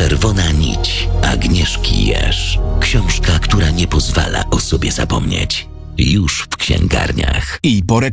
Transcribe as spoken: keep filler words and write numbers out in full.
Czerwona nić Agnieszki Jerz. Książka, która nie pozwala o sobie zapomnieć. Już w księgarniach. I po